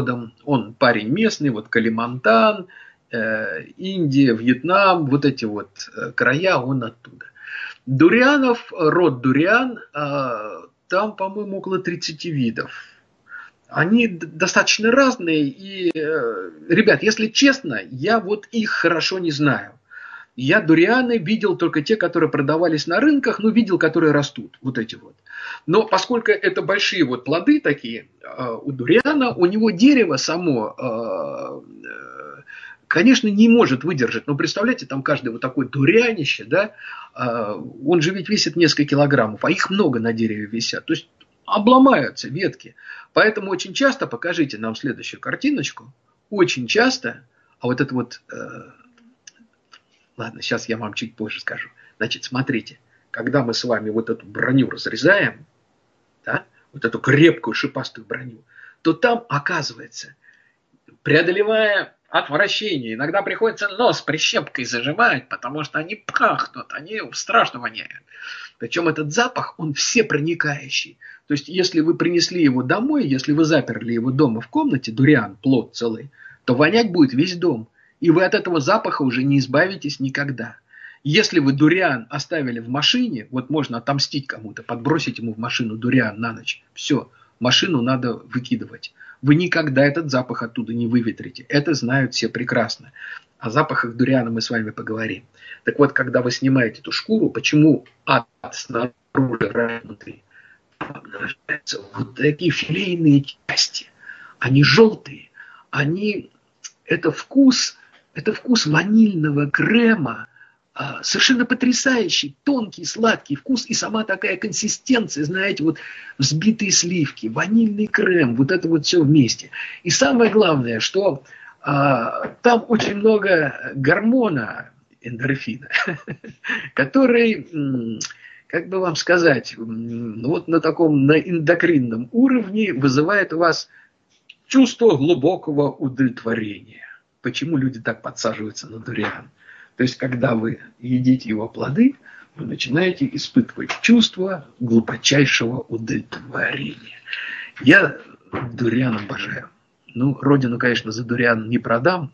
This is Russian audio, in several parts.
он парень местный, вот Калимантан, Индия, Вьетнам, вот эти вот края, он оттуда. Дурианов, род дуриан, там, по-моему, около 30 видов. Они достаточно разные, и, ребят, если честно, я вот их хорошо не знаю. Я дурианы видел только те, которые продавались на рынках, но видел, которые растут, вот эти вот. Но поскольку это большие вот плоды такие, у дуриана, у него дерево само, конечно, не может выдержать. Но представляете, там каждый вот такой дурианище, да, он же ведь весит несколько килограммов, а их много на дереве висят. То есть обломаются ветки. Поэтому очень часто, покажите нам следующую картиночку, очень часто, а вот это вот... Ладно, сейчас я вам чуть позже скажу. Значит, смотрите, когда мы с вами вот эту броню разрезаем, да, вот эту крепкую шипастую броню, то там, оказывается, преодолевая отвращение, иногда приходится нос прищепкой зажимать, потому что они пахнут, они страшно воняют. Причем этот запах, он всепроникающий. То есть, если вы принесли его домой, если вы заперли его дома в комнате, дуриан, плод целый, то вонять будет весь дом. И вы от этого запаха уже не избавитесь никогда. Если вы дуриан оставили в машине, вот можно отомстить кому-то, подбросить ему в машину дуриан на ночь. Все, машину надо выкидывать. Вы никогда этот запах оттуда не выветрите. Это знают все прекрасно. О запахах дуриана мы с вами поговорим. Так вот, когда вы снимаете эту шкуру, почему ад снаружи, рай внутри, обнажаются вот такие филейные части. Они желтые, они... Это вкус ванильного крема, совершенно потрясающий, тонкий, сладкий вкус и сама такая консистенция, знаете, вот взбитые сливки, ванильный крем, вот это вот все вместе. И самое главное, что там очень много гормона, эндорфина, который, как бы вам сказать, вот на таком на эндокринном уровне вызывает у вас чувство глубокого удовлетворения. Почему люди так подсаживаются на дуриан? То есть, когда вы едите его плоды, вы начинаете испытывать чувство глубочайшего удовлетворения. Я дуриан обожаю. Ну, родину, конечно, за дуриан не продам,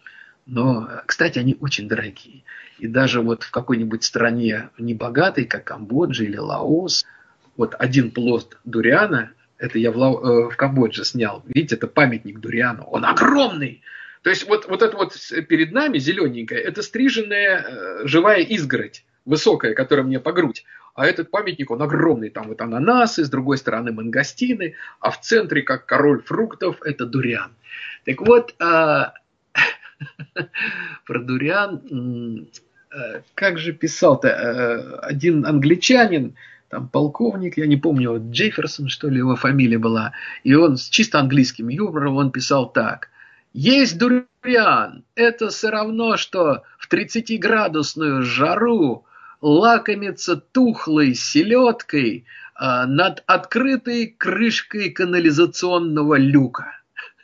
но, кстати, они очень дорогие. И даже вот в какой-нибудь стране небогатой, как Камбоджа или Лаос, вот один плод дуриана, это я в Камбодже снял, видите, это памятник дуриану, он огромный. То есть вот это вот перед нами зелененькая, это стриженная живая изгородь, высокая, которая мне по грудь. А этот памятник, он огромный. Там вот ананасы, с другой стороны мангостины, а в центре, как король фруктов, это дуриан. Так вот, про дуриан, как же писал-то один англичанин, там полковник, я не помню, Джефферсон, что ли, его фамилия была, и он с чисто английским юмором, он писал так: есть дуриан, это все равно, что в 30-градусную жару лакомиться тухлой селедкой над открытой крышкой канализационного люка.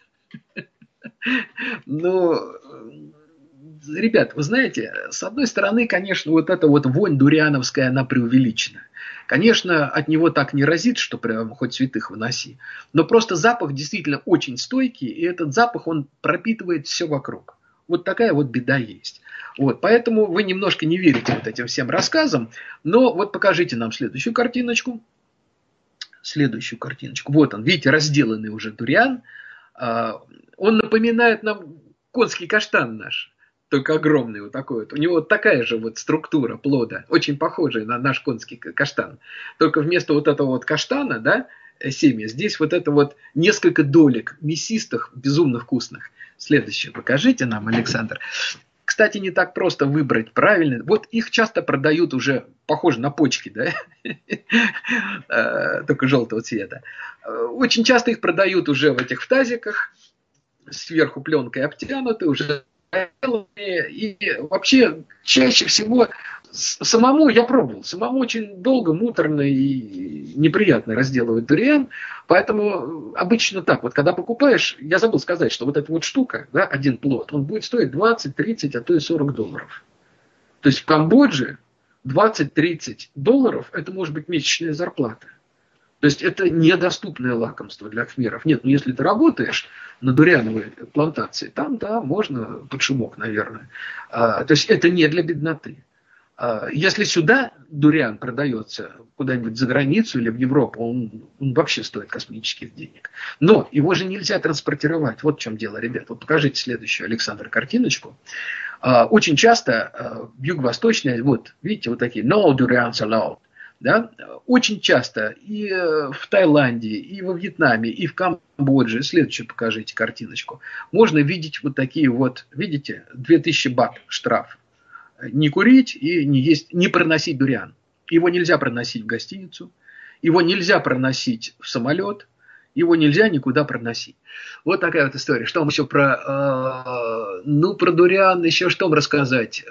Ну, ребят, вы знаете, с одной стороны, конечно, вот эта вот вонь дуриановская, она преувеличена. Конечно, от него так не разит, что прям хоть святых выноси. Но просто запах действительно очень стойкий, и этот запах, он пропитывает все вокруг. Вот такая вот беда есть. Вот, поэтому вы немножко не верите вот этим всем рассказам. Но вот покажите нам следующую картиночку. Следующую картиночку. Вот он, видите, разделанный уже дуриан. Он напоминает нам конский каштан наш. Только огромный вот такой вот. У него вот такая же вот структура плода, очень похожая на наш конский каштан. Только вместо вот этого вот каштана, да, семя, здесь вот это вот несколько долек мясистых, безумно вкусных. Следующее покажите нам, Александр. Кстати, не так просто выбрать правильно. Вот их часто продают уже, похоже на почки, да, только желтого цвета. Очень часто их продают уже в этих в тазиках, сверху пленкой обтянуты, уже. И вообще чаще всего самому я пробовал, самому очень долго, муторно и неприятно разделывать дуриан, поэтому обычно так, вот когда покупаешь, я забыл сказать, что вот эта вот штука, да, один плод, он будет стоить 20, 30, а то и $40. То есть в Камбодже $20-30 это может быть месячная зарплата. То есть это недоступное лакомство для кхмеров. Нет, ну если ты работаешь на дуриановой плантации, там, да, можно под шумок, наверное. То есть это не для бедноты. Если сюда дуриан продается куда-нибудь за границу или в Европу, он вообще стоит космических денег. Но его же нельзя транспортировать. Вот в чем дело, ребят. Вот покажите следующую, Александр, картиночку. Очень часто в юго-восточной, вот видите, вот такие no durians allowed. Да? Очень часто и в Таиланде, и во Вьетнаме, и в Камбодже, следующую покажите картиночку, можно видеть вот такие вот, видите, 2000 бат штраф. Не курить и не есть, не проносить дуриан. Его нельзя проносить в гостиницу, его нельзя проносить в самолет, его нельзя никуда проносить. Вот такая вот история. Что вам еще про дуриан, еще что вам рассказать?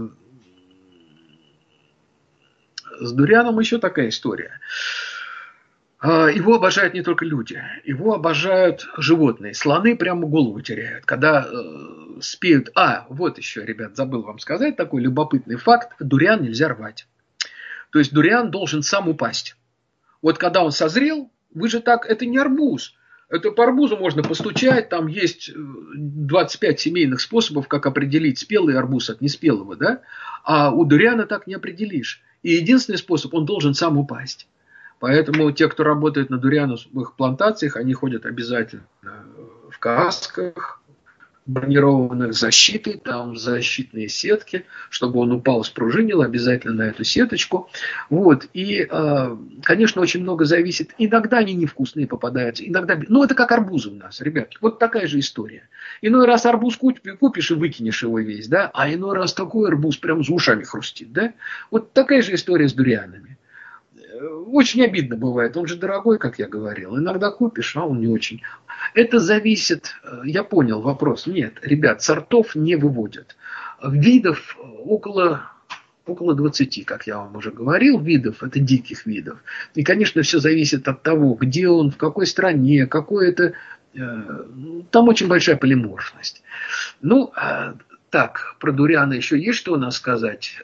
С дурианом еще такая история. Его обожают не только люди, его обожают животные. Слоны прямо голову теряют, когда спеют. Вот еще, ребят, забыл вам сказать такой любопытный факт. Дуриан нельзя рвать. То есть дуриан должен сам упасть. Вот когда он созрел, вы же так, это не арбуз. Это по арбузу можно постучать, там есть 25 семейных способов, как определить спелый арбуз от неспелого, да? А у дуриана так не определишь. И единственный способ, он должен сам упасть. Поэтому те, кто работает на дуриановых плантациях, они ходят обязательно в касках, бронированных, защитой, там защитные сетки, чтобы он упал, спружинил обязательно на эту сеточку. Вот. И, конечно, очень много зависит. Иногда они невкусные попадаются, иногда... Ну, это как арбузы у нас, ребят. Вот такая же история. Иной раз арбуз купишь и выкинешь его весь, да, а иной раз такой арбуз прям за ушами хрустит, да. Вот такая же история с дурианами. Очень обидно бывает. Он же дорогой, как я говорил. Иногда купишь, а он не очень. Это зависит... Я понял вопрос. Нет, ребят, сортов не выводят. Видов около 20, как я вам уже говорил, видов. Это диких видов. И, конечно, все зависит от того, где он, в какой стране, какой это... Там очень большая полиморфность. Ну, так, про дуриана еще есть что у нас сказать?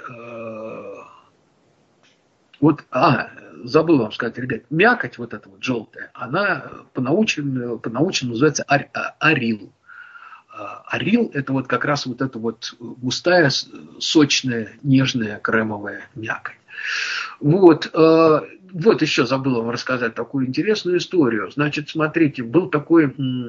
Вот, забыл вам сказать, ребят, мякоть вот эта вот желтая, она по-научному называется арил. Арил – это вот как раз вот эта вот густая, сочная, нежная, кремовая мякоть. Вот еще забыл вам рассказать такую интересную историю. Значит, смотрите, был такой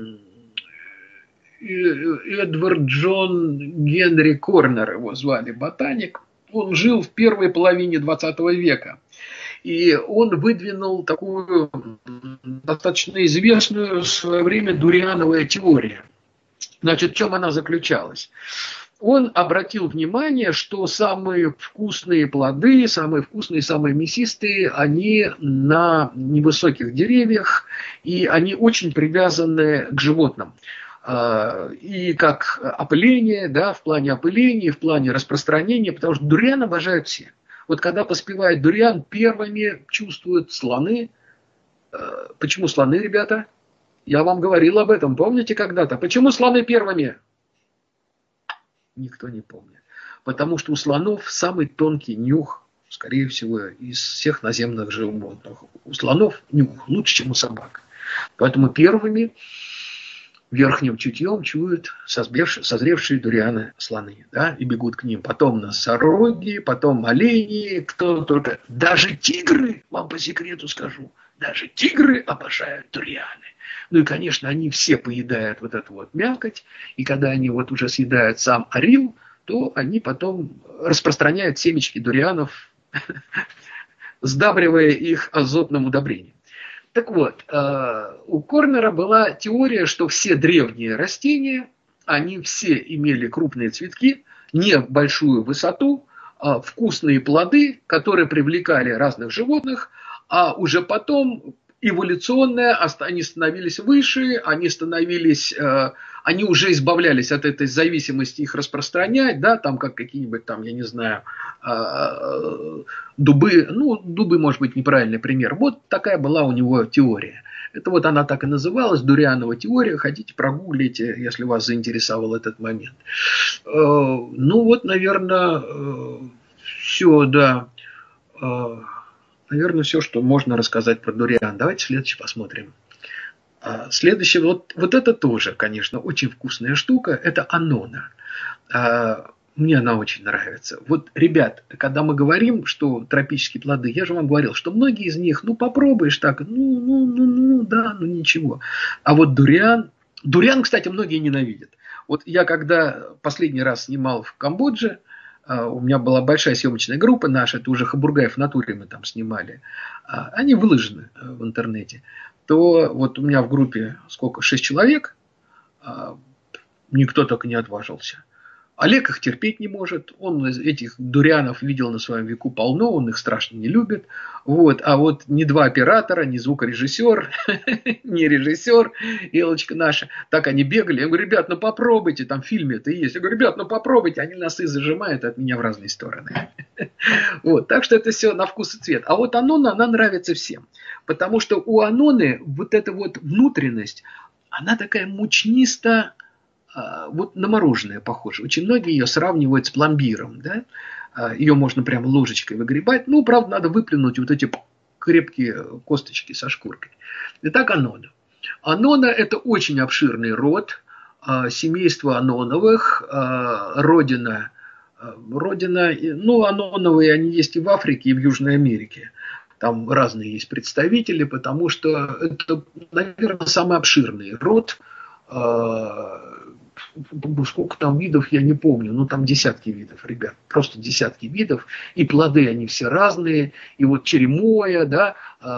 Эдвард Джон Генри Корнер, его звали, ботаник. Он жил в первой половине 20 века. И он выдвинул такую достаточно известную в свое время дуриановая теория. Значит, в чем она заключалась? Он обратил внимание, что самые вкусные плоды, самые вкусные, самые мясистые, они на невысоких деревьях, и они очень привязаны к животным. И как опыление, да, в плане опыления, в плане распространения, потому что дуриан обожают все. Вот когда поспевает дуриан, первыми чувствуют слоны. Почему слоны, ребята? Я вам говорил об этом, помните когда-то? Почему слоны первыми? Никто не помнит. Потому что у слонов самый тонкий нюх, скорее всего, из всех наземных животных. У слонов нюх лучше, чем у собак. Поэтому первыми верхним чутьем чуют созревшие дурианы слоны, да, и бегут к ним. Потом носороги, потом олени, кто только. Даже тигры, вам по секрету скажу, даже тигры обожают дурианы. Ну и, конечно, они все поедают вот эту вот мякоть, и когда они вот уже съедают сам арил, то они потом распространяют семечки дурианов, сдабривая их азотным удобрением. Так вот, у Корнера была теория, что все древние растения, они все имели крупные цветки, не большую высоту, вкусные плоды, которые привлекали разных животных, а уже потом эволюционно они становились выше, они уже избавлялись от этой зависимости их распространять, да, там как какие-нибудь там, я не знаю, дубы, дубы, может быть, неправильный пример. Вот такая была у него теория. Это вот она так и называлась, дурианова теория, хотите, прогуглите, если вас заинтересовал этот момент. Ну вот, наверное, все, да. наверное, все, что можно рассказать про дуриан. Давайте следующий посмотрим. Следующий, вот это тоже, конечно, очень вкусная штука. Это анона. Мне она очень нравится. Вот, ребят, когда мы говорим, что тропические плоды, я же вам говорил, что многие из них, попробуешь так, да, ничего. А вот дуриан, кстати, многие ненавидят. Вот я когда последний раз снимал в Камбодже, у меня была большая съемочная группа наша, это уже Хабургаев в натуре мы там снимали, они выложены в интернете, то вот у меня в группе 6 человек, никто так и не отважился. Олег их терпеть не может, он этих дурианов видел на своем веку полно, он их страшно не любит. Вот. А вот ни два оператора, ни звукорежиссер, ни режиссер, Элочка наша, так они бегали. Я говорю, ребят, попробуйте, там в фильме это и есть. Я говорю, ребят, попробуйте, они носы зажимают от меня в разные стороны. Вот. Так что это все на вкус и цвет. А вот анона, она нравится всем. Потому что у аноны вот эта вот внутренность, она такая мучнисто, вот на мороженое похоже. Очень многие ее сравнивают с пломбиром. Да? Ее можно прямо ложечкой выгребать. Правда, надо выплюнуть вот эти крепкие косточки со шкуркой. Итак, анона. Анона – это очень обширный род. Семейство аноновых. Родина, аноновые они есть и в Африке, и в Южной Америке. Там разные есть представители, потому что это, наверное, самый обширный род. Сколько там видов, я не помню, там десятки видов, ребят, просто десятки видов, и плоды они все разные, и вот черемоя, да,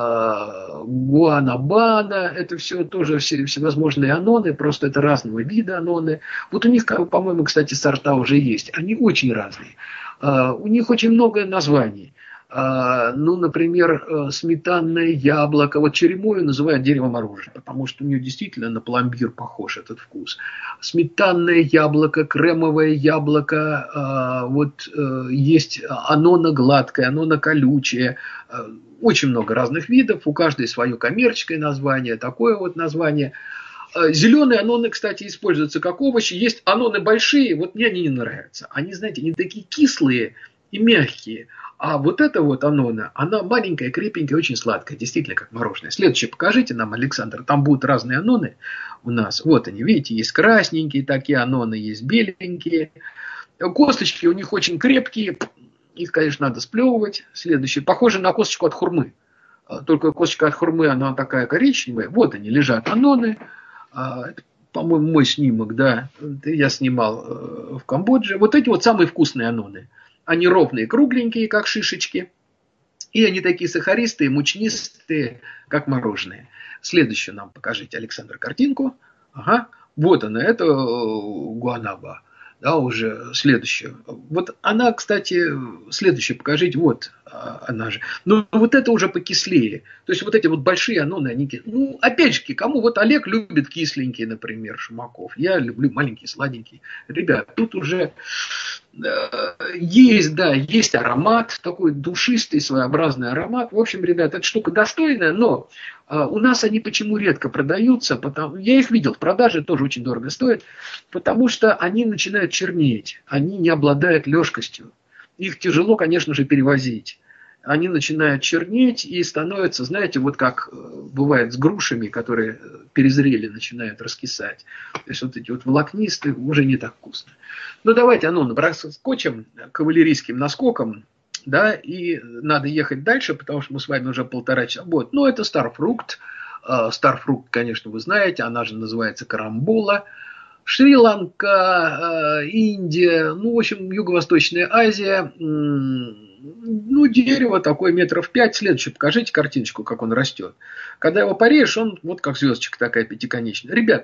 гуанабана, это все тоже всевозможные аноны, просто это разного вида аноны. Вот у них, по-моему, кстати, сорта уже есть, они очень разные, у них очень много названий. Например, сметанное яблоко. Вот черемою называют деревом оружия, потому что у нее действительно на пломбир похож этот вкус. Сметанное яблоко, кремовое яблоко, есть анона гладкое, анона колючее. Очень много разных видов, у каждой свое коммерческое название, такое вот название. Зеленые аноны, кстати, используются как овощи. Есть аноны большие, вот мне они не нравятся. Они, знаете, они такие кислые и мягкие. А вот эта вот анона, она маленькая, крепенькая, очень сладкая, действительно как мороженое. Следующее покажите нам, Александр, там будут разные аноны у нас. Вот они, видите, есть красненькие такие аноны, есть беленькие. Косточки у них очень крепкие, их, конечно, надо сплевывать. Следующее, похоже на косточку от хурмы. Только косточка от хурмы, она такая коричневая. Вот они, лежат аноны. Это, по-моему, мой снимок, да, я снимал в Камбодже. Вот эти вот самые вкусные аноны. Они ровные, кругленькие, как шишечки. И они такие сахаристые, мучнистые, как мороженое. Следующую нам покажите, Александр, картинку. Ага. Вот она, это гуанаба. Да, уже следующую. Вот она, кстати, следующую покажите. Вот она же. Но вот это уже покислее. То есть вот эти вот большие аноны, они... опять же, кому вот Олег любит кисленькие, например, Шумаков. Я люблю маленькие, сладенькие. Ребят, тут уже... есть аромат, такой душистый, своеобразный аромат. В общем, ребят, эта штука достойная, но у нас они почему редко продаются? Я их видел в продаже, тоже очень дорого стоят, потому что они начинают чернеть, они не обладают лёжкостью. Их тяжело, конечно же, перевозить. Они начинают чернеть и становятся, знаете, вот как бывает с грушами, которые перезрели, начинают раскисать. То есть вот эти вот волокнистые уже не так вкусно. Давайте анону проскочим кавалерийским наскоком, да, и надо ехать дальше, потому что мы с вами уже 1,5 часа. Вот, это старфрукт. Старфрукт, конечно, вы знаете, она же называется карамбола. Шри-Ланка, Индия, в общем, Юго-Восточная Азия. Дерево такое 5 метров. Следующее, покажите картиночку, как он растет. Когда его порежешь, он вот как звездочка такая пятиконечная. Ребят,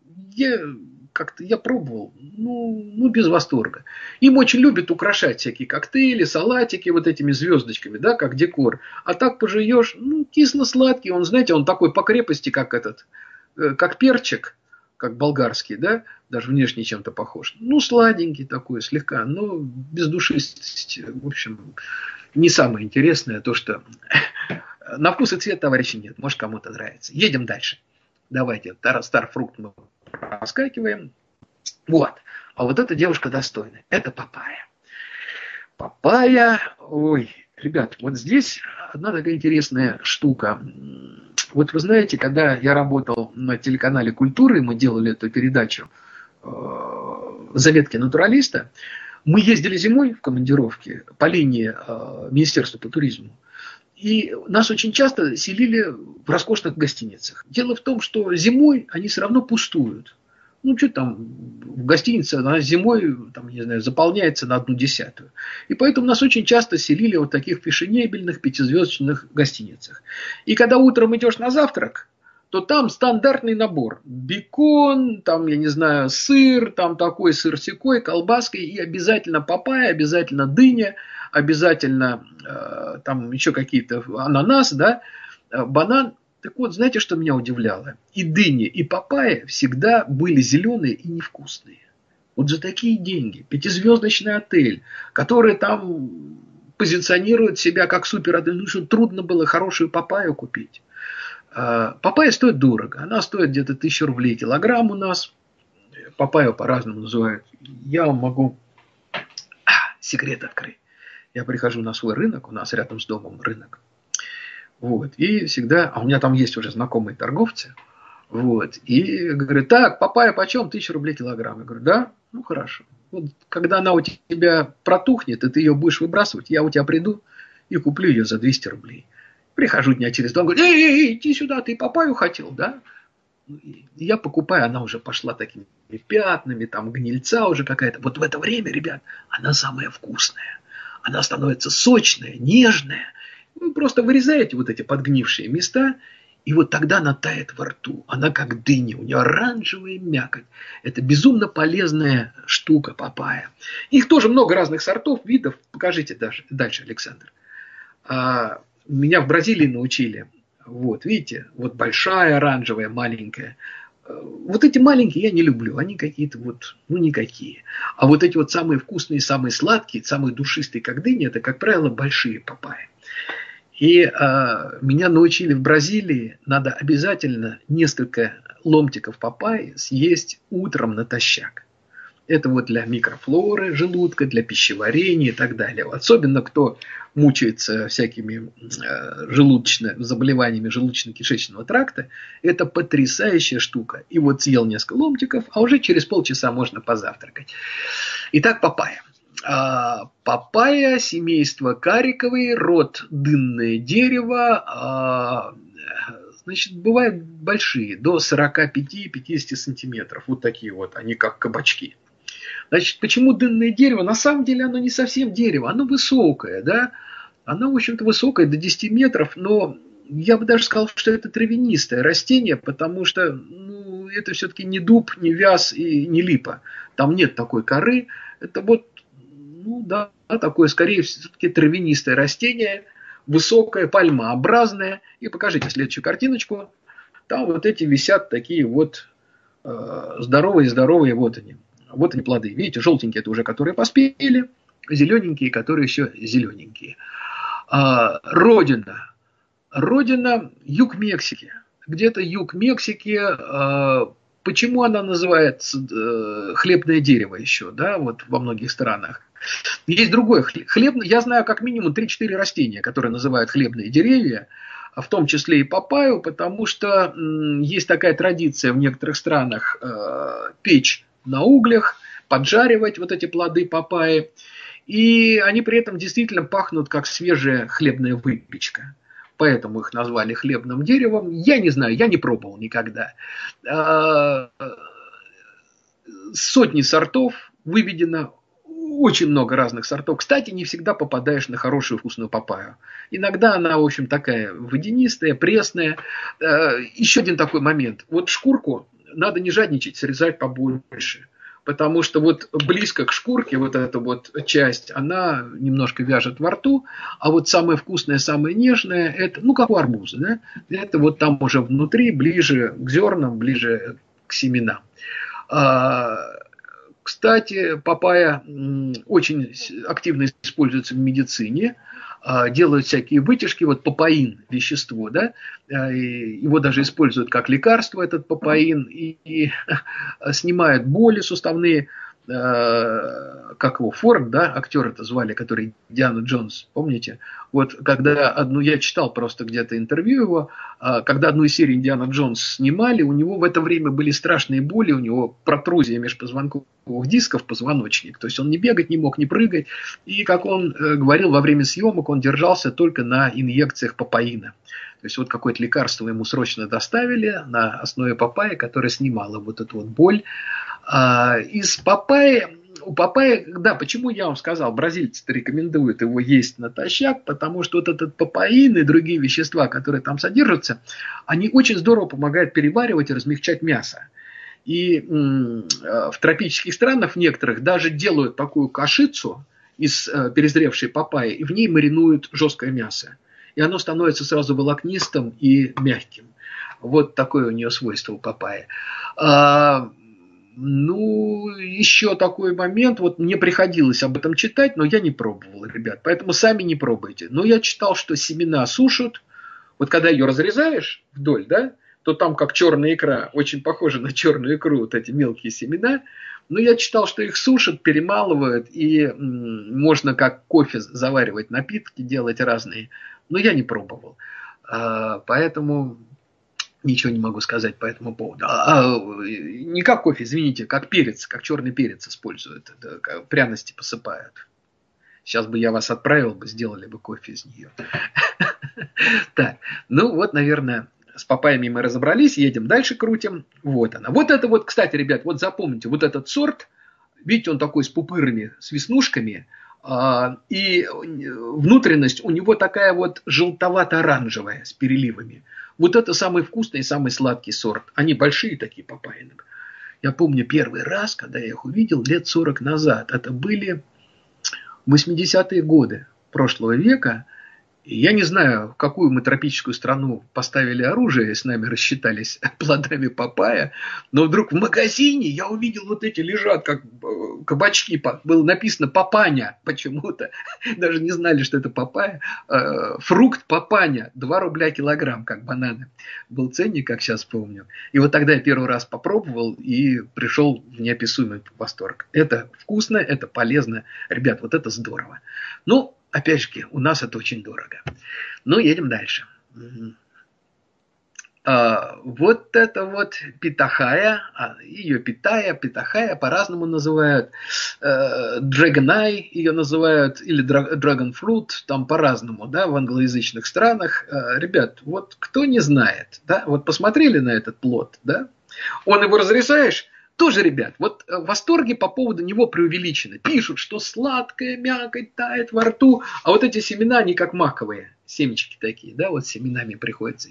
я пробовал, без восторга. Им очень любят украшать всякие коктейли, салатики вот этими звездочками, да, как декор. А так пожуешь, кисло-сладкий. Он, знаете, он такой по крепости, как как перчик, как болгарский, да, даже внешне чем-то похож. Сладенький такой слегка, но без душистости. В общем, не самое интересное то, что на вкус и цвет, товарищи, нет. Может, кому-то нравится. Едем дальше. Давайте, старфрукт мы проскакиваем. Вот. А вот эта девушка достойная. Это папайя. Папайя, ой, ребят, вот здесь одна такая интересная штука. Вот вы знаете, когда я работал на телеканале «Культура», и мы делали эту передачу «Заметки натуралиста», мы ездили зимой в командировке по линии Министерства по туризму. И нас очень часто селили в роскошных гостиницах. Дело в том, что зимой они все равно пустуют. Ну, что там, в гостинице она зимой, там, не знаю, заполняется на 1/10. И поэтому нас очень часто селили вот в таких фешенебельных пятизвездочных гостиницах. И когда утром идешь на завтрак, то там стандартный набор. Бекон, там, я не знаю, сыр, там такой сыр-сякой, колбаской, и обязательно папайя, обязательно дыня, обязательно там еще какие-то ананас, да, банан. Так вот, знаете, что меня удивляло? И дыни, и папайя всегда были зеленые и невкусные. Вот за такие деньги. Пятизвездочный отель, который там позиционирует себя как суперотель. Ну что, трудно было хорошую папайю купить. Папайя стоит дорого. Она стоит где-то 1000 рублей килограмм у нас. Папайю по-разному называют. Я вам могу секрет открыть. Я прихожу на свой рынок, у нас рядом с домом рынок. Вот, и всегда, а у меня там есть уже знакомые торговцы, вот, и говорят, так, папайя почем? 1000 рублей килограмм. Я говорю, да, ну хорошо. Вот, когда она у тебя протухнет, и ты ее будешь выбрасывать, я у тебя приду и куплю ее за 200 рублей. Прихожу дня через два, говорю, эй, иди сюда, ты папайю хотел, да? И я покупаю, она уже пошла такими пятнами, там гнильца уже какая-то. Вот в это время, ребят, она самая вкусная. Она становится сочная, нежная. Вы просто вырезаете вот эти подгнившие места, и вот тогда она тает во рту. Она как дыня, у нее оранжевая мякоть. Это безумно полезная штука, папайя. Их тоже много разных сортов, видов. Покажите дальше, Александр. Меня в Бразилии научили. Вот, видите, вот большая оранжевая, маленькая. Вот эти маленькие я не люблю, они какие-то вот, ну никакие. А вот эти вот самые вкусные, самые сладкие, самые душистые, как дыня, это, как правило, большие папайи. И меня научили в Бразилии, надо обязательно несколько ломтиков папайи съесть утром натощак. Это вот для микрофлоры желудка, для пищеварения и так далее. Особенно кто мучается всякими заболеваниями желудочно-кишечного тракта, это потрясающая штука. И вот съел несколько ломтиков, а уже через полчаса можно позавтракать. Итак, папайя. Папайя, семейство кариковые, род дынное дерево, значит, бывают большие, до 45-50 сантиметров. Вот такие вот, они как кабачки. Значит, почему дынное дерево? На самом деле оно не совсем дерево, оно высокое, да? Оно, в общем-то, высокое, до 10 метров, но я бы даже сказал, что это травянистое растение, потому что ну, это все-таки не дуб, не вяз и не липа. Там нет такой коры. Это вот, ну да, такое скорее все-таки травянистое растение, высокое, пальмообразное. И покажите следующую картиночку. Там вот эти висят такие вот здоровые, вот они. Вот они плоды. Видите, желтенькие это уже, которые поспели, зелененькие, которые еще зелененькие. Родина. Родина юг Мексики. Где-то юг Мексики. Почему она называется хлебное дерево еще, да, вот во многих странах? Есть другое. Я знаю как минимум 3-4 растения, которые называют хлебные деревья, в том числе и папайю, потому что есть такая традиция в некоторых странах печь на углях, поджаривать вот эти плоды папайи. И они при этом действительно пахнут как свежая хлебная выпечка. Поэтому их назвали хлебным деревом. Я не знаю, я не пробовал никогда. Сотни сортов выведено, очень много разных сортов. Кстати, не всегда попадаешь на хорошую вкусную папайю. Иногда она, в общем, такая водянистая, пресная. Еще один такой момент. Вот шкурку надо не жадничать, срезать побольше. Потому что вот близко к шкурке вот эта вот часть, она немножко вяжет во рту, а вот самое вкусное, самое нежное, это, ну, как у арбуза, да? Это вот там уже внутри, ближе к зернам, ближе к семенам. Кстати, папайя очень активно используется в медицине. Делают всякие вытяжки, вот папаин, вещество, да, его даже используют как лекарство, этот папаин, и снимают боли суставные. как его, Форд, да, актер это звали, который Индиана Джонс, помните? Вот когда я читал просто где-то интервью его, когда одну из серий Индиана Джонс снимали, у него в это время были страшные боли, у него протрузия межпозвонковых дисков, позвоночник, то есть он не бегать не мог, не прыгать, и, как он говорил, во время съемок он держался только на инъекциях папаина. То есть вот какое-то лекарство ему срочно доставили на основе папайи, которое снимало вот эту вот боль. Из папайи, у папайи, да, почему я вам сказал, бразильцы-то рекомендуют его есть натощак, потому что вот этот папаин и другие вещества, которые там содержатся, они очень здорово помогают переваривать и размягчать мясо. И в тропических странах в некоторых даже делают такую кашицу из перезревшей папайи, и в ней маринуют жесткое мясо. И оно становится сразу волокнистым и мягким. Вот такое у нее свойство у папайи. Ну, еще такой момент, вот мне приходилось об этом читать, но я не пробовал, ребят, поэтому сами не пробуйте. Но я читал, что семена сушат, вот когда ее разрезаешь вдоль, да, то там как черная икра, очень похоже на черную икру, вот эти мелкие семена, но я читал, что их сушат, перемалывают, и можно как кофе заваривать напитки, делать разные, но я не пробовал, поэтому... Ничего не могу сказать по этому поводу. Не как кофе, извините, как перец, как черный перец используют. Это, пряности посыпают. Сейчас бы я вас отправил, сделали бы кофе из нее. Так, ну вот, наверное, с папайями мы разобрались, едем дальше, крутим. Вот она. Вот это вот, кстати, ребят, вот запомните, вот этот сорт, видите, он такой с пупырами, с веснушками, и внутренность у него такая вот желтовато-оранжевая, с переливами. Вот это самый вкусный и самый сладкий сорт. Они большие такие папайи. Я помню первый раз, когда я их увидел лет 40 назад. Это были 80-е годы прошлого века. И я не знаю, в какую мы тропическую страну поставили оружие, и с нами рассчитались плодами папайя, но вдруг в магазине я увидел, вот эти лежат, как кабачки, было написано папаня почему-то, даже не знали, что это папайя, фрукт папаня, 2 рубля килограмм, как бананы, был ценник, как сейчас помню, и вот тогда я первый раз попробовал и пришел в неописуемый восторг. Это вкусно, это полезно, ребят, вот это здорово. Ну, опять же, у нас это очень дорого. Ну, едем дальше. Вот это вот питахая, ее питахая по-разному называют. Dragon Eye ее называют, или Dragon Fruit, там по-разному, да, в англоязычных странах. Ребят, вот кто не знает, да, вот посмотрели на этот плод, да, он его разрезаешь, тоже, ребят, вот восторги по поводу него преувеличены. Пишут, что сладкая мякоть тает во рту, а вот эти семена, они как маковые, семечки такие, да, вот с семенами приходится.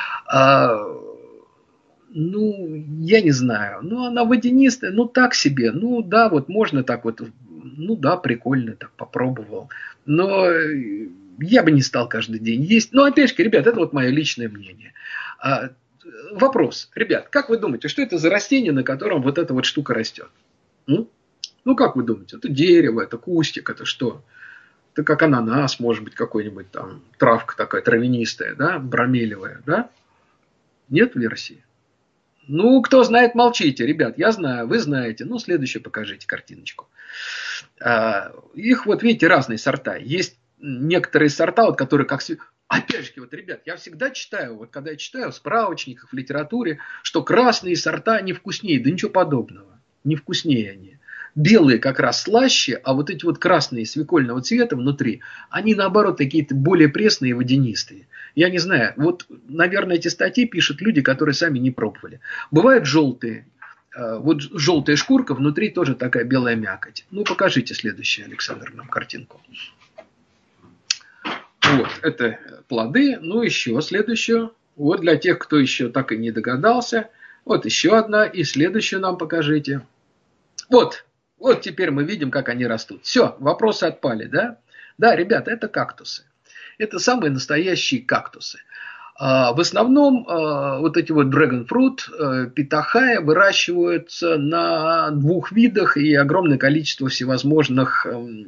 Ну, я не знаю, ну, она водянистая, ну, так себе, ну, да, вот можно так вот, ну, да, прикольно, так попробовал, но я бы не стал каждый день есть. Но, опять же, ребят, это вот мое личное мнение. Вопрос, ребят, как вы думаете, что это за растение, на котором вот эта вот штука растет? Ну, как вы думаете, это дерево, это кустик, это что? Это как ананас, может быть, какой-нибудь там травка такая травянистая, да, бромелевая, да? Нет версии? Ну, кто знает, молчите, ребят, я знаю, вы знаете. Ну, следующую покажите картиночку. Их вот, видите, разные сорта. Есть некоторые сорта, вот, которые как... Опять же, вот, ребят, я всегда читаю, вот когда я читаю в справочниках, в литературе, что красные сорта не вкуснее, да ничего подобного, не вкуснее они. Белые как раз слаще, а вот эти вот красные свекольного цвета внутри, они наоборот какие-то более пресные и водянистые. Я не знаю, вот, наверное, эти статьи пишут люди, которые сами не пробовали. Бывают желтые, вот желтая шкурка, внутри тоже такая белая мякоть. Ну, покажите следующую, Александр, нам картинку. Вот, это плоды. Ну, еще следующую. Вот для тех, кто еще так и не догадался. Вот еще одна. И следующую нам покажите. Вот теперь мы видим, как они растут. Все, вопросы отпали, да? Да, ребята, это кактусы. Это самые настоящие кактусы. В основном вот эти вот Dragon Fruit, питахая выращиваются на 2 видах и огромное количество всевозможных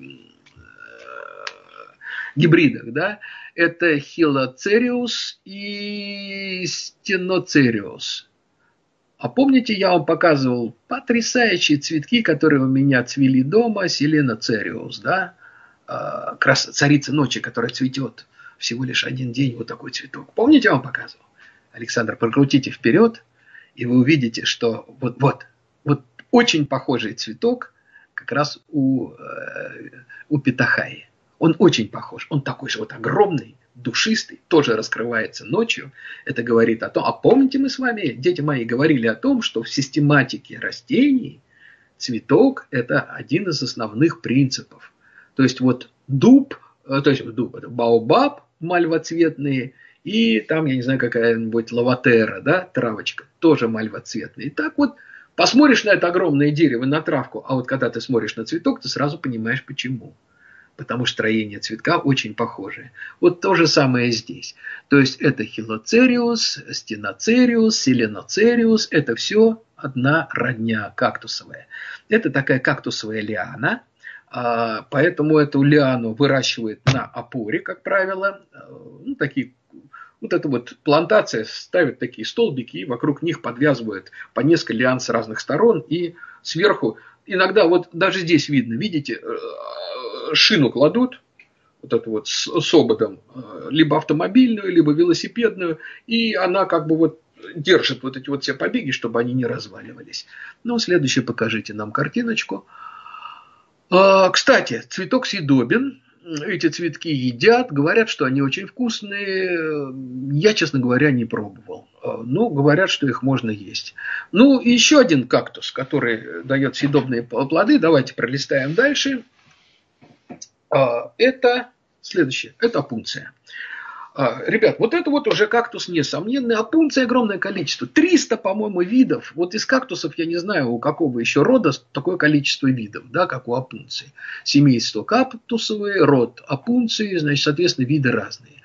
гибридах, да, это Хилоцериус и Стеноцериус. А помните, я вам показывал потрясающие цветки, которые у меня цвели дома, Селена цериус, да? Царица ночи, которая цветет всего лишь один день, вот такой цветок. Помните, я вам показывал? Александр, прокрутите вперед, и вы увидите, что вот очень похожий цветок как раз у питахаи. Он очень похож. Он такой же вот огромный, душистый, тоже раскрывается ночью. Это говорит о том, а помните, мы с вами, дети мои, говорили о том, что в систематике растений цветок – это один из основных принципов. То есть вот дуб, это баобаб мальвоцветные, и там, я не знаю, какая-нибудь лаватера, да, травочка, тоже мальвоцветная. И так вот посмотришь на это огромное дерево, на травку, а вот когда ты смотришь на цветок, ты сразу понимаешь, почему. Потому что строение цветка очень похожее. Вот то же самое здесь. То есть это хилоцериус, стеноцериус, селеноцериус. Это все одна родня кактусовая. Это такая кактусовая лиана. Поэтому эту лиану выращивают на опоре, как правило. Ну, такие, вот эта вот плантация ставит такие столбики, и вокруг них подвязывают по несколько лиан с разных сторон. И сверху, иногда вот даже здесь видно, видите, шину кладут, вот эту вот с ободом, либо автомобильную, либо велосипедную, и она как бы вот держит вот эти вот все побеги, чтобы они не разваливались. Ну, следующее покажите нам картиночку. Кстати, цветок съедобен. Эти цветки едят, говорят, что они очень вкусные. Я, честно говоря, не пробовал. Ну, говорят, что их можно есть. Ну, и еще один кактус, который дает съедобные плоды. Давайте пролистаем дальше. Это следующее, это опунция. Ребят, вот это вот уже кактус несомненный. Опунции огромное количество. 300, по-моему, видов. Вот из кактусов я не знаю, у какого еще рода такое количество видов, да, как у опунции. Семейство кактусовые, род опунции, значит, соответственно, виды разные.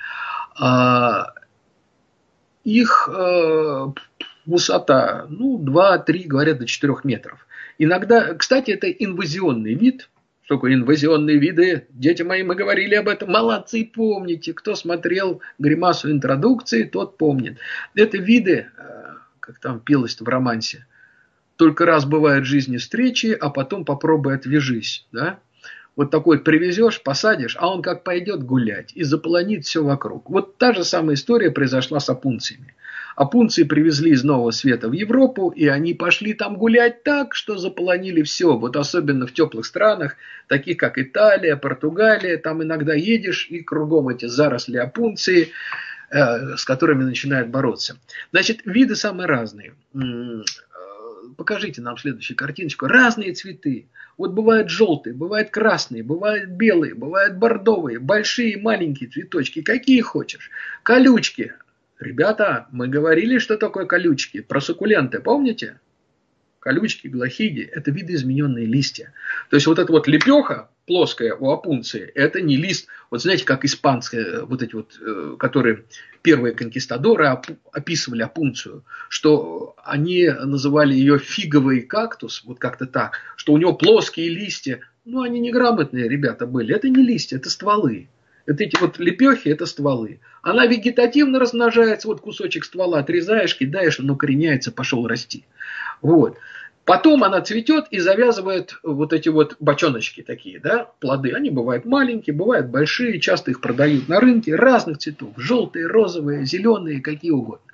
Их высота, ну, 2-3, говорят, до 4 метров. Иногда, кстати, это инвазионный вид. Что такое инвазионные виды? Дети мои, мы говорили об этом. Молодцы, помните. Кто смотрел гримасу интродукции, тот помнит. Это виды, как там пелось в романсе, только раз бывают в жизни встречи, а потом попробуй отвяжись. Да? Вот такой вот привезешь, посадишь, а он как пойдет гулять и заполонит все вокруг. Вот та же самая история произошла с опунциями. Опунции привезли из Нового Света в Европу, и они пошли там гулять так, что заполонили все. Вот особенно в теплых странах, таких как Италия, Португалия. Там иногда едешь, и кругом эти заросли опунции, с которыми начинают бороться. Значит, виды самые разные. Покажите нам следующую картиночку. Разные цветы. Вот бывают желтые, бывают красные, бывают белые, бывают бордовые, большие и маленькие цветочки. Какие хочешь. Колючки. Ребята, мы говорили, что такое колючки. Про суккуленты, помните? Колючки, глохиди – это видоизмененные листья. То есть вот эта вот лепеха плоская у опунции – это не лист. Вот знаете, как испанские, вот эти вот, которые первые конкистадоры описывали опунцию, что они называли ее фиговый кактус, вот как-то так, что у него плоские листья. Ну, они неграмотные ребята были. Это не листья, это стволы. Вот эти вот лепехи – это стволы. Она вегетативно размножается, вот кусочек ствола отрезаешь, кидаешь, он укореняется, пошел расти. Вот. Потом она цветет и завязывает вот эти вот бочоночки такие, да, плоды. Они бывают маленькие, бывают большие, часто их продают на рынке разных цветов. Желтые, розовые, зеленые, какие угодно.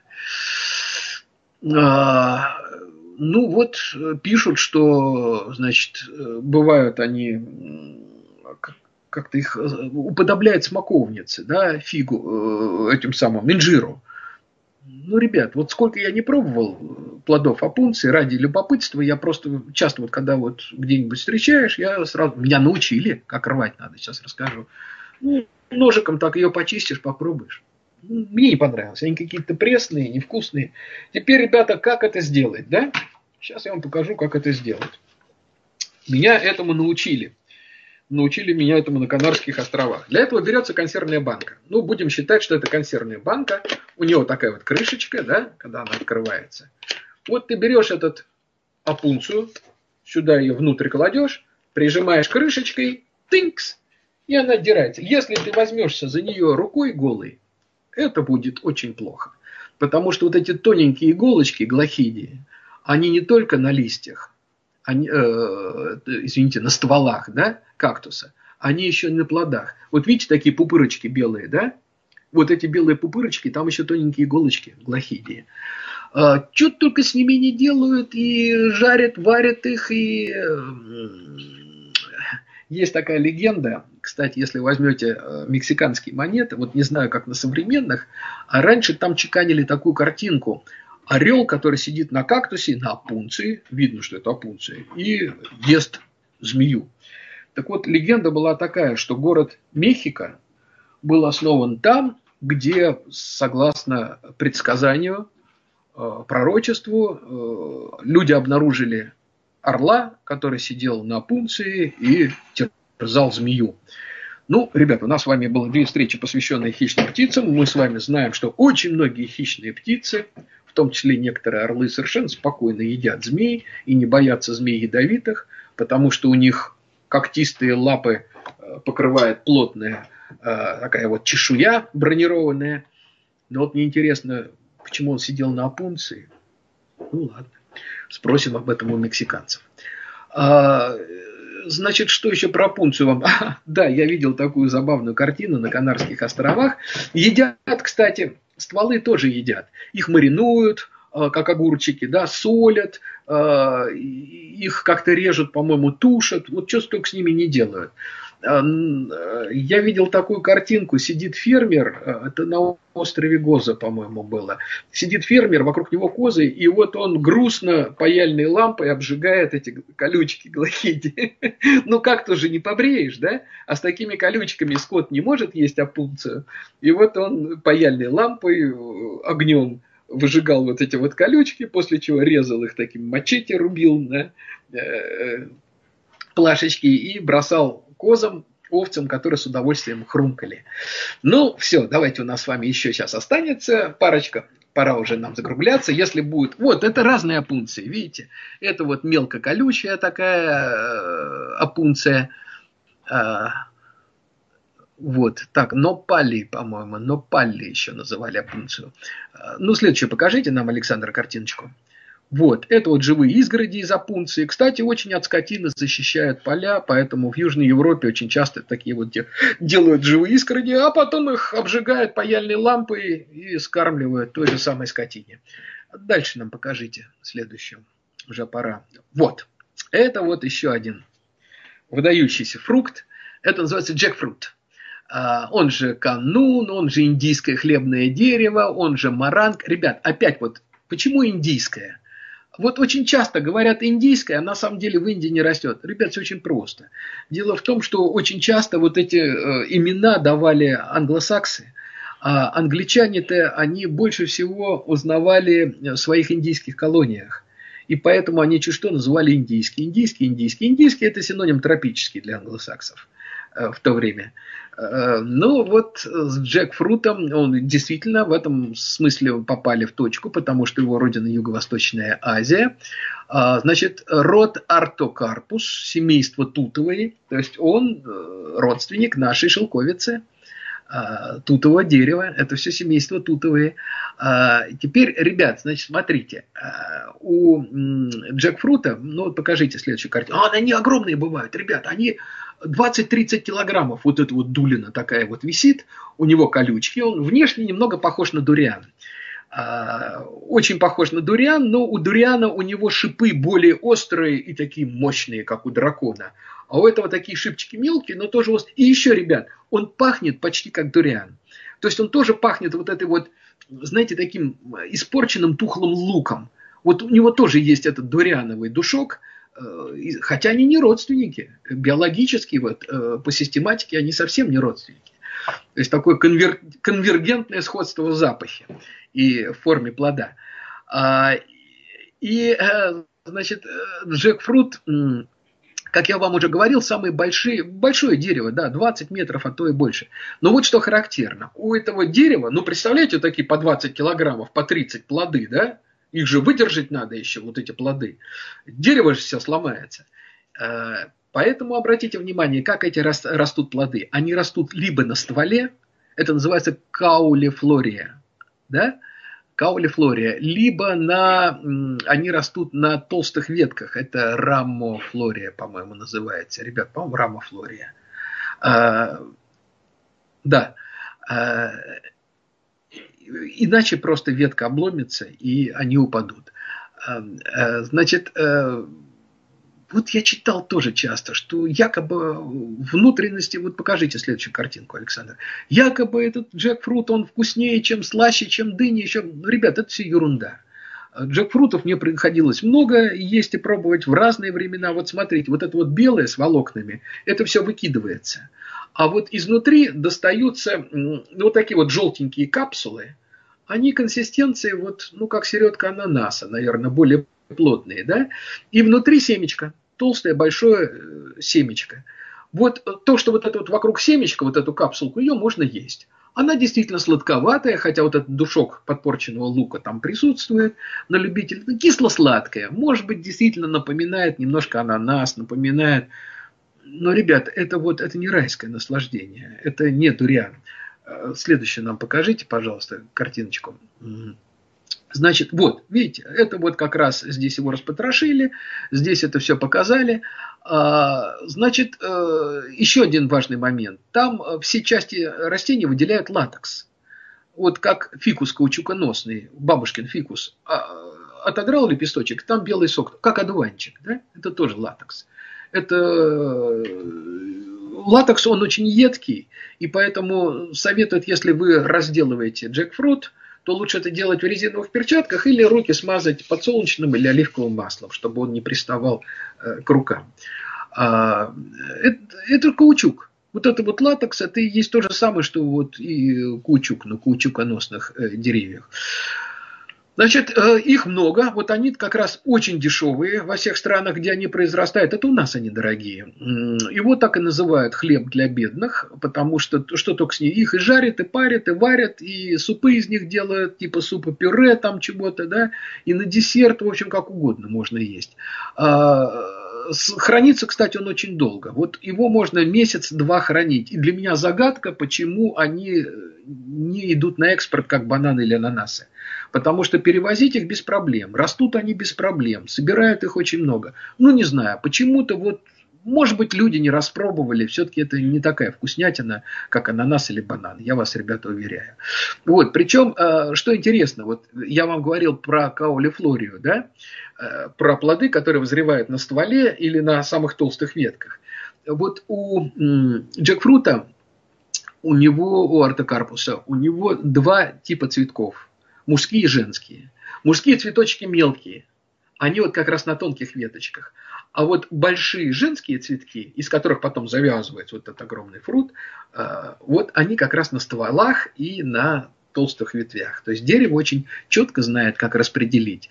Ну вот, пишут, что, значит, бывают они... как-то их уподобляет смоковнице, да, фигу, этим самым, инжиру. Ну, ребят, вот сколько я не пробовал плодов опунции, ради любопытства, я просто часто вот когда вот где-нибудь встречаешь, я сразу, меня научили, как рвать надо, сейчас расскажу. Ну, ножиком так ее почистишь, попробуешь. Мне не понравилось, они какие-то пресные, невкусные. Теперь, ребята, как это сделать, да? Сейчас я вам покажу, как это сделать. Меня этому научили. Научили меня этому на Канарских островах. Для этого берется консервная банка. Ну, будем считать, что это консервная банка. У нее такая вот крышечка, да, когда она открывается. Вот ты берешь эту опунцию, сюда ее внутрь кладешь, прижимаешь крышечкой, тынкс, и она отдирается. Если ты возьмешься за нее рукой голой, это будет очень плохо. Потому что вот эти тоненькие иголочки, глохидии, они не только на листьях, они, извините, на стволах, да, кактуса, они еще и на плодах. Вот видите, такие пупырочки белые, да? Вот эти белые пупырочки, там еще тоненькие иголочки, глохидии. Что только с ними не делают, и жарят, варят их, и есть такая легенда, кстати, если возьмете мексиканские монеты, вот не знаю, как на современных, а раньше там чеканили такую картинку. Орел, который сидит на кактусе, на опунции, видно, что это опунция, и ест змею. Так вот, легенда была такая, что город Мехико был основан там, где, согласно предсказанию, пророчеству, люди обнаружили орла, который сидел на опунции и терзал змею. Ну, ребята, у нас с вами было 2 встречи, посвященные хищным птицам. Мы с вами знаем, что очень многие хищные птицы, в том числе некоторые орлы, совершенно спокойно едят змей и не боятся змей ядовитых, потому что у них когтистые лапы покрывает плотная такая вот чешуя бронированная. Но вот мне интересно, почему он сидел на опунции. Ну ладно, спросим об этом у мексиканцев. Значит, что еще про опунцию вам? Да, я видел такую забавную картину на Канарских островах. Едят, кстати, стволы тоже едят. Их маринуют, как огурчики, да, солят, их как-то режут, по-моему, тушат. Вот что только с ними не делают. Я видел такую картинку, сидит фермер, это на острове Гоза, по-моему, было. Сидит фермер, вокруг него козы, и вот он грустно паяльной лампой обжигает эти колючки глохидии. Ну, как-то же не побреешь, да? А с такими колючками скот не может есть опунцию. И вот он паяльной лампой, огнем выжигал вот эти вот колючки, после чего резал их таким мачете, рубил на плашечки и бросал козам, овцам, которые с удовольствием хрумкали. Ну, все, давайте, у нас с вами еще сейчас останется парочка. Пора уже нам закругляться. Если будет... Вот, это разные опунции, видите? Это вот мелко колючая такая опунция. Вот, так, нопалли, по-моему, нопалли еще называли опунцию. Ну, следующее покажите нам, Александр, картиночку. Вот, это вот живые изгороди из опунции. Кстати, очень от скотины защищают поля, поэтому в Южной Европе очень часто такие вот делают живые изгороди, а потом их обжигают паяльной лампой и скармливают той же самой скотине. Дальше нам покажите следующую. Уже пора. Вот, это вот еще один выдающийся фрукт. Это называется джекфрут. Он же канун, он же индийское хлебное дерево, он же маранг. Ребят, опять вот, почему индийское? Вот очень часто говорят индийское, а на самом деле в Индии не растет. Ребят, все очень просто. Дело в том, что очень часто вот эти имена давали англосаксы, а англичане-то, они больше всего узнавали в своих индийских колониях. И поэтому они чуть что называли индийский. Индийский – это синоним тропический для англосаксов в то время. Ну вот с джекфрутом он действительно в этом смысле попали в точку, потому что его родина Юго-Восточная Азия. Значит, род Артокарпус, семейство тутовые, то есть он родственник нашей шелковицы, тутового дерева, это все семейство тутовые. Теперь, ребят, значит, смотрите, у джекфрута, ну покажите следующую картину, они огромные бывают, ребят, они 20-30 килограммов, вот эта вот дулина такая вот висит, у него колючки, он внешне немного похож на дуриан. Очень похож на дуриан, но у дуриана у него шипы более острые и такие мощные, как у дракона. А у этого такие шипчики мелкие, но тоже острые. И еще, ребят, он пахнет почти как дуриан. То есть он тоже пахнет вот этой вот, знаете, таким испорченным тухлым луком. Вот у него тоже есть этот дуриановый душок, хотя они не родственники. Биологически, вот, по систематике, они совсем не родственники. То есть такое конвергентное сходство в запахе и в форме плода. И, значит, джекфрут, как я вам уже говорил, самое большое дерево, да, 20 метров, а то и больше. Но вот что характерно. У этого дерева, ну, представляете, такие по 20 килограммов, по 30 плоды, да? Их же выдержать надо еще, вот эти плоды. Дерево же все сломается. Поэтому обратите внимание, как эти растут плоды. Они растут либо на стволе, это называется каулифлория, да? каулифлория, либо они растут на толстых ветках. Это рамофлория, по-моему, называется. Ребят, по-моему, рамофлория. Да. Иначе просто ветка обломится, и они упадут. Значит, вот я читал тоже часто, что якобы внутренности, вот покажите следующую картинку, Александр, якобы этот джекфрут, он вкуснее, чем слаще, чем дыня, еще, ну, ребят, это все ерунда. Джекфрутов мне приходилось много есть и пробовать в разные времена. Вот смотрите, вот это вот белое с волокнами, это все выкидывается. А вот изнутри достаются вот такие вот желтенькие капсулы. Они консистенции вот, ну, как середка ананаса, наверное, более плотные, да? И внутри семечко, толстое, большое семечко. Вот то, что вот это вот вокруг семечка, вот эту капсулку, ее можно есть. Она действительно сладковатая, хотя вот этот душок подпорченного лука там присутствует на любителя. Кисло-сладкая, может быть, действительно напоминает немножко ананас, напоминает... Но, ребят, это не райское наслаждение, это не дуриан. Следующее нам покажите, пожалуйста, картиночку. Значит, вот, видите, это вот как раз здесь его распотрошили, здесь это все показали. Значит, еще один важный момент. Там все части растения выделяют латекс. Вот как фикус каучуконосный, бабушкин фикус, отодрал лепесточек, там белый сок, как одуванчик, да? Это тоже латекс. Латекс, он очень едкий, и поэтому советуют, если вы разделываете джекфрут, то лучше это делать в резиновых перчатках или руки смазать подсолнечным или оливковым маслом, чтобы он не приставал к рукам. Это каучук. Вот это вот латекс, это и есть то же самое, что вот и каучук на каучуконосных деревьях. Значит, их много, вот они как раз очень дешевые во всех странах, где они произрастают, это у нас они дорогие. Его так и называют хлеб для бедных, потому что только с ней их и жарят, и парят, и варят, и супы из них делают, типа супа-пюре там чего-то, да, и на десерт, в общем, как угодно можно есть. Хранится, кстати, он очень долго. Вот его можно месяц-два хранить. И для меня загадка, почему они не идут на экспорт, как бананы или ананасы. Потому что перевозить их без проблем. Растут они без проблем. Собирают их очень много. Ну, не знаю, почему-то вот, может быть, люди не распробовали. Все-таки это не такая вкуснятина, как ананас или банан. Я вас, ребята, уверяю. Вот, причем, что интересно, вот я вам говорил про каулифлорию, да? Про плоды, которые вызревают на стволе или на самых толстых ветках. Вот у джекфрута, у артокарпуса, у него два типа цветков. Мужские и женские. Мужские цветочки мелкие. Они вот как раз на тонких веточках. А вот большие женские цветки, из которых потом завязывается вот этот огромный фрут, вот они как раз на стволах и на толстых ветвях. То есть дерево очень четко знает, как распределить.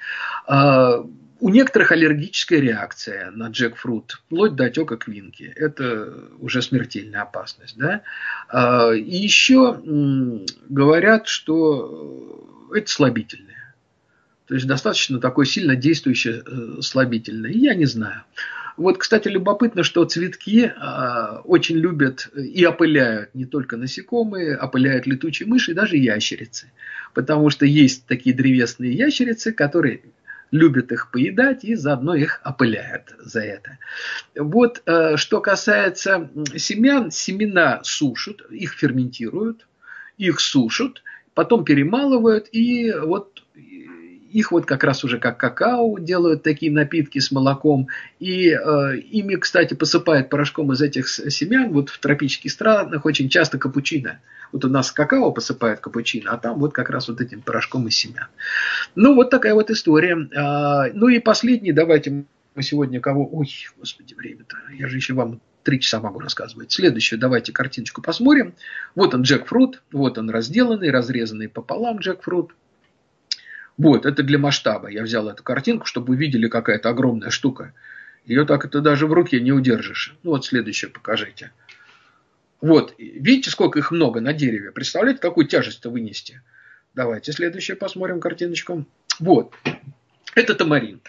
У некоторых аллергическая реакция на джекфрут, вплоть до отека квинки. Это уже смертельная опасность. Да? И еще говорят, что это слабительное. То есть достаточно такое сильно действующее слабительное. Я не знаю. Вот, кстати, любопытно, что цветки очень любят и опыляют не только насекомые, опыляют летучие мыши и даже ящерицы. Потому что есть такие древесные ящерицы, которые любят их поедать и заодно их опыляют за это. Вот, что касается семян, семена сушат, их ферментируют, их сушат, потом перемалывают и вот их вот как раз уже как какао делают такие напитки с молоком. И ими, кстати, посыпают порошком из этих семян. Вот в тропических странах очень часто капучино. Вот у нас какао посыпают капучино, а там вот как раз вот этим порошком из семян. Ну, вот такая вот история. Ну и последний, давайте мы сегодня кого... Ой, господи, время-то. Я же еще вам 3 часа могу рассказывать. Следующую давайте картиночку посмотрим. Вот он джекфрут. Вот он разделанный, разрезанный пополам джекфрут. Вот, это для масштаба. Я взял эту картинку, чтобы вы видели, какая это огромная штука. Ее так это даже в руке не удержишь. Ну вот следующее покажите. Вот, видите, сколько их много на дереве? Представляете, какую тяжесть-то вынести? Давайте следующее посмотрим картиночку. Вот, это тамаринт.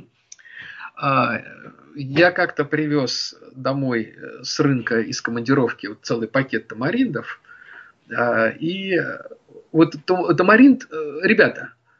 Я как-то привез домой с рынка из командировки вот целый пакет тамариндов. И вот тамаринт, ребята,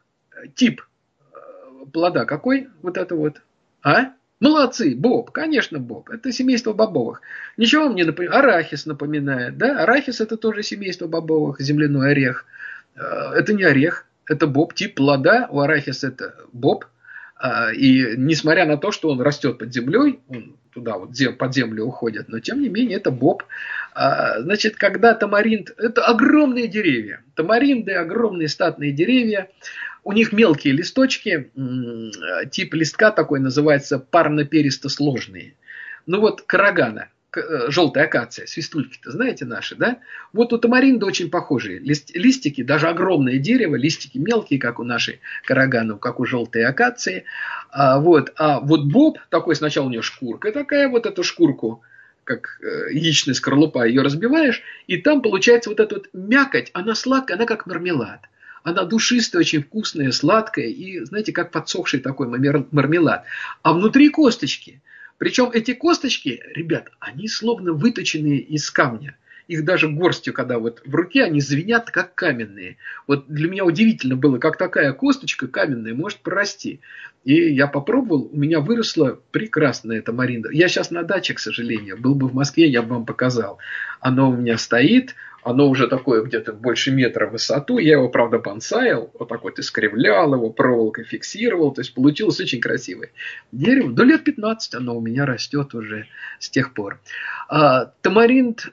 тип плода какой? Вот это вот. А? Молодцы, боб, конечно, боб. Это семейство бобовых. Ничего вам не напоминает? Арахис напоминает, да? Арахис это тоже семейство бобовых, земляной орех. Это не орех, это боб. Тип плода у арахиса это боб. И несмотря на то, что он растет под землей, он туда вот под землю уходит, но тем не менее это боб. Значит, когда тамаринд, это огромные деревья. Тамаринды, огромные статные деревья. У них мелкие листочки, тип листка такой называется парно-перисто-сложные. Ну вот карагана, желтая акация, свистульки-то знаете наши, да? Вот у тамаринда очень похожие листики, даже огромное дерево, листики мелкие, как у нашей караганы, как у желтой акации. А вот боб, такой сначала у него шкурка такая, вот эту шкурку, как яичная скорлупа, ее разбиваешь, и там получается вот эта вот мякоть, она сладкая, она как мармелад. Она душистая, очень вкусная, сладкая и, знаете, как подсохший такой мармелад. А внутри косточки. Причем эти косточки, ребят, они словно выточенные из камня. Их даже горстью, когда вот в руке, они звенят, как каменные. Вот для меня удивительно было, как такая косточка каменная может прорасти. И я попробовал, у меня выросла прекрасная тамаринда. Я сейчас на даче, к сожалению. Был бы в Москве, я бы вам показал. Оно у меня стоит. Оно уже такое где-то больше метра в высоту. Я его, правда, бонсаил, вот так вот искривлял его, проволокой фиксировал. То есть получилось очень красивое дерево. До лет 15 оно у меня растет уже с тех пор. Тамаринд,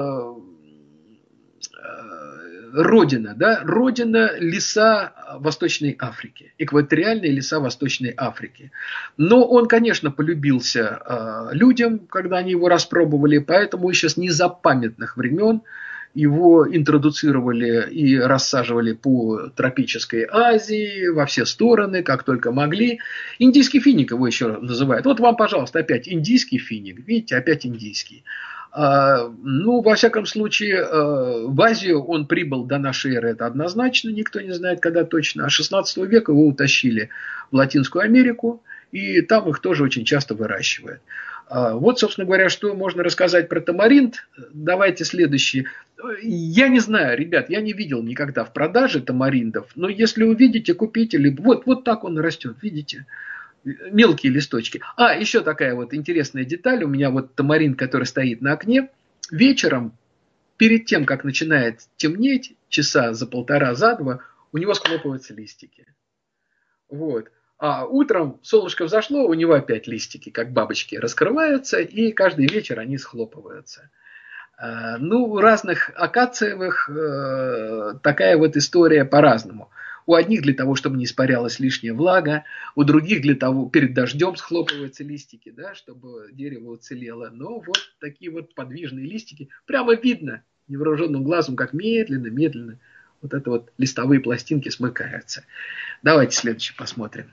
родина, да? Родина леса Восточной Африки. Экваториальные леса Восточной Африки. Но он, конечно, полюбился людям, когда они его распробовали. Поэтому еще с незапамятных времен его интродуцировали и рассаживали по тропической Азии, во все стороны, как только могли. Индийский финик его еще называют. Вот вам, пожалуйста, опять индийский финик. Видите, опять индийский. Ну, во всяком случае, в Азию он прибыл до нашей эры, это однозначно, никто не знает, когда точно. А 16 века его утащили в Латинскую Америку, и там их тоже очень часто выращивают. Вот, собственно говоря, что можно рассказать про тамаринд. Давайте следующий. Я не знаю, ребят, я не видел никогда в продаже тамариндов, но если увидите, купите. Вот так он растет, видите? Мелкие листочки. Еще такая вот интересная деталь. У меня вот тамаринд, который стоит на окне. Вечером, перед тем, как начинает темнеть, часа за полтора, за два, у него схлопываются листики. Вот. А утром солнышко взошло, у него опять листики, как бабочки, раскрываются, и каждый вечер они схлопываются. Ну, у разных акациевых такая вот история по-разному. У одних для того, чтобы не испарялась лишняя влага, у других для того, перед дождем схлопываются листики, да, чтобы дерево уцелело. Но вот такие вот подвижные листики, прямо видно невооруженным глазом, как медленно вот это вот листовые пластинки смыкаются. Давайте следующий посмотрим.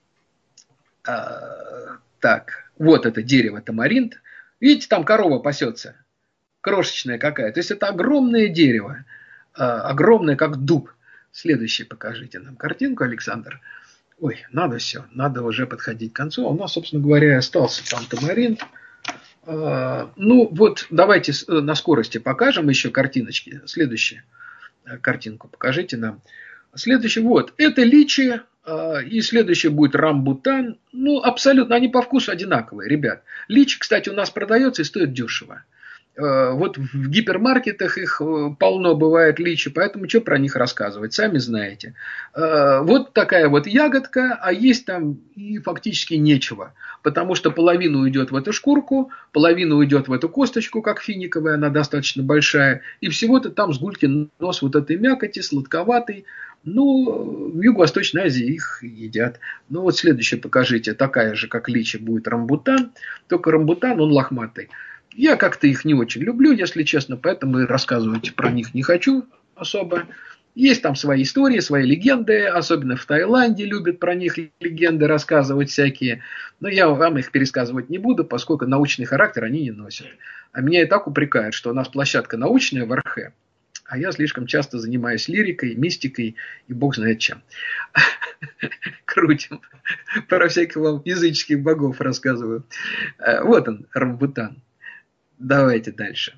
Так, вот это дерево тамаринд. Видите, там корова пасется. Крошечная какая. То есть это огромное дерево. Огромное, как дуб. Следующее покажите нам картинку, Александр. Ой, надо уже подходить к концу. У нас, собственно говоря, остался там тамаринд. Ну вот, давайте на скорости покажем еще картиночки. Следующую картинку покажите нам. Следующий, вот, это личи. И следующий будет рамбутан. Ну, абсолютно, они по вкусу одинаковые, ребят. Личи, кстати, у нас продается и стоит дешево. Вот в гипермаркетах их полно бывает личи, поэтому что про них рассказывать, сами знаете. Вот такая вот ягодка, а есть там и фактически нечего, потому что половина уйдет в эту шкурку, половина уйдет в эту косточку, как финиковая, она достаточно большая, и всего-то там с гулькин нос вот этой мякоти, сладковатый. Ну, в Юго-Восточной Азии их едят. Ну, вот следующее покажите, такая же, как личи, будет рамбутан, только рамбутан, он лохматый. Я как-то их не очень люблю, если честно, поэтому и рассказывать про них не хочу особо. Есть там свои истории, свои легенды, особенно в Таиланде любят про них легенды рассказывать всякие. Но я вам их пересказывать не буду, поскольку научный характер они не носят. А меня и так упрекают, что у нас площадка научная в Архе, а я слишком часто занимаюсь лирикой, мистикой и бог знает чем. Крутим. Про всяких вам языческих богов рассказываю. Вот он, рамбутан. Давайте дальше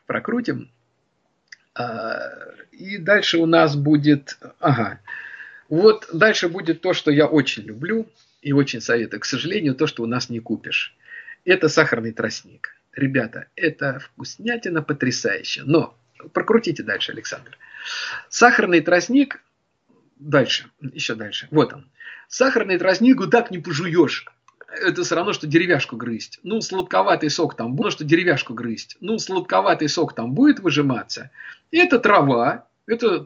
прокрутим. И дальше у нас будет... Вот дальше будет то, что я очень люблю и очень советую. К сожалению, то, что у нас не купишь. Это сахарный тростник. Ребята, это вкуснятина потрясающая. Но прокрутите дальше, Александр. Сахарный тростник, дальше, еще дальше. Вот он. Сахарный тростник вот так не пожуешь. Это все равно, что деревяшку грызть. Ну, сладковатый сок там будет, что деревяшку грызть. Ну, сладковатый сок там будет выжиматься. Это трава, это